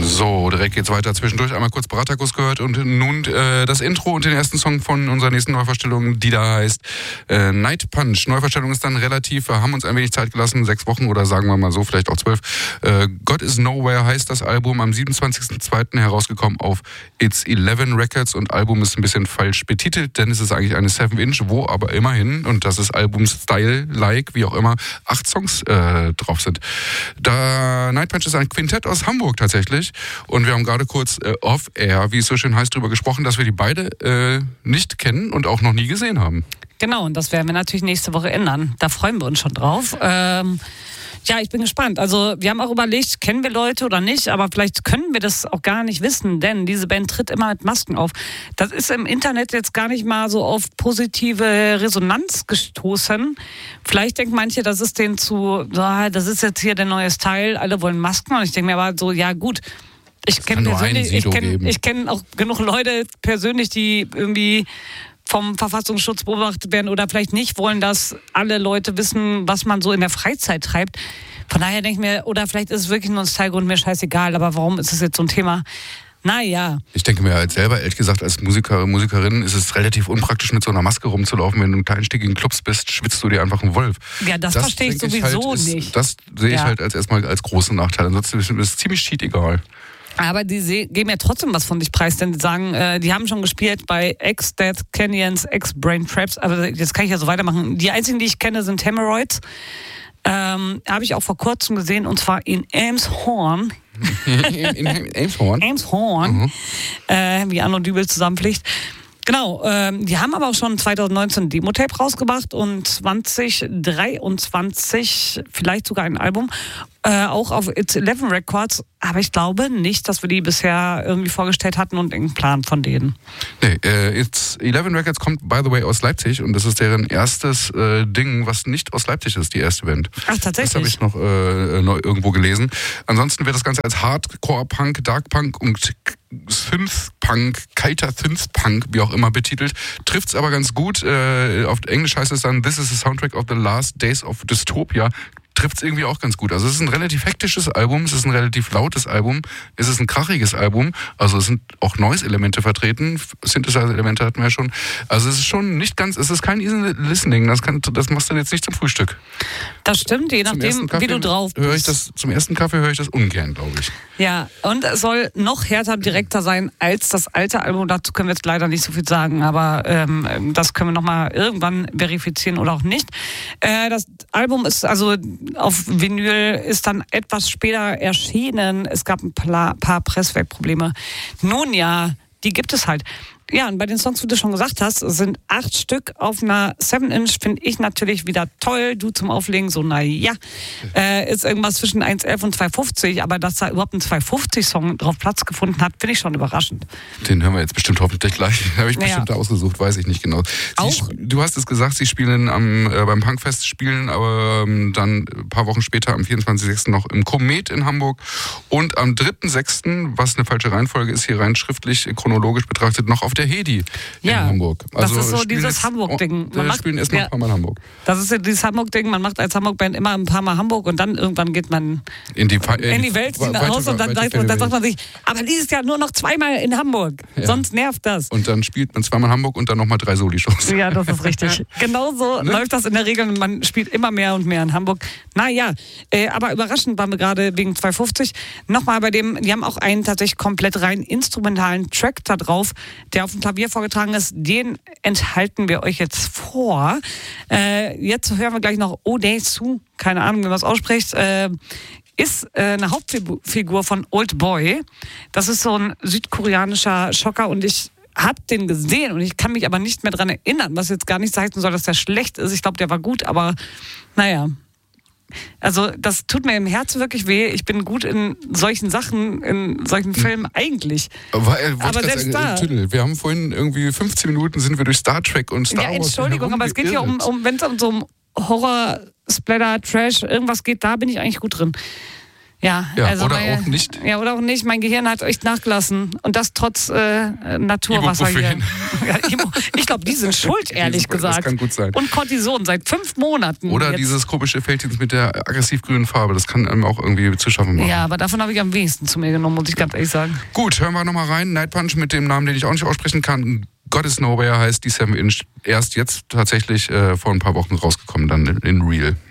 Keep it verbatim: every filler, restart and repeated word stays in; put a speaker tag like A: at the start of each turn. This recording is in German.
A: So, direkt geht's weiter. Zwischendurch einmal kurz Baratakos gehört und nun äh, das Intro und den ersten Song von unserer nächsten Neuverstellung, die da heißt äh, Night Punch. Neuverstellung ist dann relativ, wir haben uns ein wenig Zeit gelassen, sechs Wochen oder sagen wir mal so, vielleicht auch zwölf. Äh, God is Nowhere heißt das Album, am siebenundzwanzigsten zweiten herausgekommen auf It's Eleven Records und Album ist ein bisschen falsch betitelt, denn es ist eigentlich eine seven inch, wo aber immerhin, und das ist Album-Style-like, wie auch immer, acht Songs äh, drauf sind. Da Night Punch ist ein Quintett aus Hamburg tatsächlich. Und wir haben gerade kurz äh, off-air, wie es so schön heißt, darüber gesprochen, dass wir die beide äh, nicht kennen und auch noch nie gesehen haben.
B: Genau, und das werden wir natürlich nächste Woche ändern. Da freuen wir uns schon drauf. Ähm, ja, ich bin gespannt. Also wir haben auch überlegt, kennen wir Leute oder nicht, aber vielleicht können wir das auch gar nicht wissen, denn diese Band tritt immer mit Masken auf. Das ist im Internet jetzt gar nicht mal so auf positive Resonanz gestoßen. Vielleicht denken manche, das ist denen zu, das ist jetzt hier der neue Style, alle wollen Masken. Und ich denke mir aber so, ja gut, ich kenne persönlich, ich kenne ich kenn auch genug Leute persönlich, die irgendwie vom Verfassungsschutz beobachtet werden oder vielleicht nicht wollen, dass alle Leute wissen, was man so in der Freizeit treibt. Von daher denke ich mir, oder vielleicht ist es wirklich nur ein Stylegrund, mir scheißegal, aber warum ist es jetzt so ein Thema? Naja.
A: Ich denke mir halt selber, ehrlich gesagt, als Musiker, Musikerin ist es relativ unpraktisch, mit so einer Maske rumzulaufen. Wenn du in kleinstückigen Clubs bist, schwitzt du dir einfach einen Wolf.
B: Ja, das, das verstehe ich sowieso
A: halt, ist,
B: nicht.
A: Das sehe ich
B: ja.
A: halt als erstmal als großen Nachteil. Ansonsten ist es ziemlich shit egal.
B: Aber die se- geben ja trotzdem was von sich preis, denn die sagen, äh, die haben schon gespielt bei X-Death Canyons, X-Brain Traps, also jetzt kann ich ja so weitermachen. Die einzigen, die ich kenne, sind Hemorrhoids. Ähm, habe ich auch vor kurzem gesehen, und zwar in Elmshorn.
A: in Elmshorn?
B: Elmshorn,
A: mhm.
B: äh, wie Anno Dübel zusammenpflicht. Genau, ähm, die haben aber auch schon zwanzig neunzehn ein Demo-Tape rausgebracht und zwanzig dreiundzwanzig vielleicht sogar ein Album, äh, auch auf It's Eleven Records, aber ich glaube nicht, dass wir die bisher irgendwie vorgestellt hatten und irgendeinen Plan von denen.
A: Nee, äh, It's Eleven Records kommt, by the way, aus Leipzig und das ist deren erstes äh, Ding, was nicht aus Leipzig ist, die erste Band.
B: Ach, tatsächlich?
A: Das habe ich noch äh, neu irgendwo gelesen. Ansonsten wird das Ganze als Hardcore-Punk, Dark-Punk und Synth-Punk, kalter Synth-Punk, wie auch immer betitelt. Trifft's aber ganz gut. Äh, auf Englisch heißt es dann This is the soundtrack of the last days of dystopia. Trifft es irgendwie auch ganz gut. Also es ist ein relativ hektisches Album, es ist ein relativ lautes Album, es ist ein krachiges Album, also es sind auch Noise-Elemente vertreten, Synthesizer-Elemente hatten wir ja schon. Also es ist schon nicht ganz, es ist kein easy listening, das, kann, das machst du jetzt nicht zum Frühstück.
B: Das stimmt, je nachdem, wie du drauf bist.
A: Höre ich das, zum ersten Kaffee höre ich das ungern, glaube ich.
B: Ja, und es soll noch härter, direkter sein als das alte Album. Dazu können wir jetzt leider nicht so viel sagen, aber ähm, das können wir nochmal irgendwann verifizieren oder auch nicht. Äh, das Album ist also auf Vinyl ist dann etwas später erschienen. Es gab ein paar, paar Presswerkprobleme. Nun ja, die gibt es halt. Ja, und bei den Songs, wie du schon gesagt hast, sind acht Stück auf einer seven inch, finde ich natürlich wieder toll. Du zum Auflegen, so naja, äh, ist irgendwas zwischen eins elf und zwei fünfzig, aber dass da überhaupt ein zwei fünfzig-Song drauf Platz gefunden hat, finde ich schon überraschend.
A: Den hören wir jetzt bestimmt hoffentlich gleich. Den habe ich
B: naja.
A: bestimmt ausgesucht, weiß ich nicht genau.
B: Auch?
A: Sie, du hast es gesagt, sie spielen am, äh, beim Punkfest, spielen aber ähm, dann ein paar Wochen später am vierundzwanzigsten sechsten noch im Komet in Hamburg und am dritten sechsten, was eine falsche Reihenfolge ist, hier rein schriftlich, chronologisch betrachtet, noch auf der Hedi
B: ja,
A: in Hamburg. Also
B: das ist so dieses Hamburg-Ding.
A: Wir spielen erstmal
B: ja,
A: ein paar Mal Hamburg.
B: Das ist ja dieses Hamburg-Ding, man macht als Hamburg-Band immer ein paar Mal Hamburg und dann irgendwann geht man
A: in die, äh,
B: in die Welt hinaus und dann, sagt, dann sagt man sich, aber dieses Jahr nur noch zweimal in Hamburg, ja. Sonst nervt das.
A: Und dann spielt man zweimal in Hamburg und dann nochmal drei Soli-Shows.
B: Ja, das ist richtig. Genau so ne? läuft das in der Regel, man spielt immer mehr und mehr in Hamburg. Naja, äh, aber überraschend waren wir gerade wegen zwei fünfzig. Nochmal bei dem, die haben auch einen tatsächlich komplett rein instrumentalen Track da drauf, der auf dem Klavier vorgetragen ist. Den enthalten wir euch jetzt vor. Äh, jetzt hören wir gleich noch Odesu, keine Ahnung, wie man es ausspricht, äh, ist äh, eine Hauptfigur von Old Boy. Das ist so ein südkoreanischer Schocker und ich habe den gesehen und ich kann mich aber nicht mehr daran erinnern, was jetzt gar nicht heißen soll, dass der schlecht ist. Ich glaube, der war gut, aber naja. Also das tut mir im Herzen wirklich weh. Ich bin gut in solchen Sachen, in solchen Filmen eigentlich.
A: Aber, äh,
B: aber selbst
A: sagen,
B: da.
A: Tüdel, wir haben vorhin irgendwie fünfzehn Minuten sind wir durch Star Trek und Star Wars.
B: Ja, Entschuldigung, aber es geht hier um, um wenn es um so um Horror, Splatter, Trash, irgendwas geht, da bin ich eigentlich gut drin. Ja,
A: ja
B: also
A: oder
B: mein,
A: auch nicht.
B: Ja, oder auch nicht. Mein Gehirn hat echt nachgelassen. Und das trotz äh, Naturwasser hier. Ja, ich glaube, die sind schuld, ehrlich
A: Diese,
B: gesagt.
A: Das kann gut sein.
B: Und Cortison seit fünf Monaten.
A: Oder
B: jetzt.
A: dieses komische Fältchen mit der aggressiv-grünen Farbe. Das kann einem auch irgendwie zu schaffen machen.
B: Ja, aber davon habe ich am wenigsten zu mir genommen, muss ich ganz ehrlich sagen.
A: Gut, hören wir nochmal rein. Night Punch mit dem Namen, den ich auch nicht aussprechen kann. God is Nowhere heißt die seven Inch. Erst jetzt tatsächlich äh, vor ein paar Wochen rausgekommen, dann in, in Real.